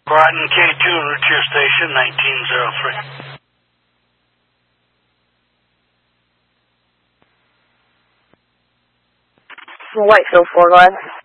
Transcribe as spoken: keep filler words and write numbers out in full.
Groton K two, route to your station, nineteen oh three. Whitefield, Four Glen.